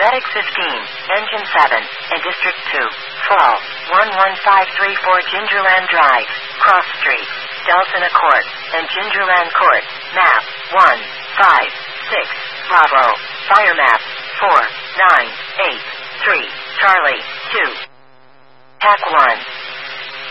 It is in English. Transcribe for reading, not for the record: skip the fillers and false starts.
Medic 15, Engine 7, and District 2. Fall, 11534 Gingerland Drive, Cross Street, Delton Court, and Gingerland Court. Map 156. Bravo. Fire map 4.